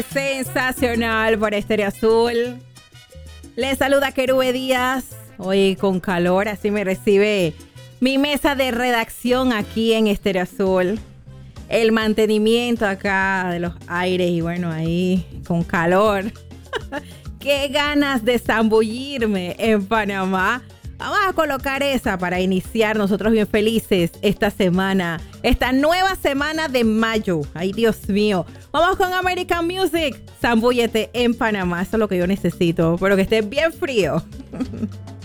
Sensacional por Estéreo Azul. Les saluda Querube Díaz. Hoy con calor, así me recibe mi mesa de redacción aquí en Estéreo Azul. El mantenimiento acá de los aires y bueno, ahí con calor. Qué ganas de zambullirme en Panamá. Vamos a colocar esa para iniciar nosotros bien felices esta semana, esta nueva semana de mayo. Ay, Dios mío. Vamos con American Music. Zambúllete en Panamá. Eso es lo que yo necesito, pero que esté bien frío.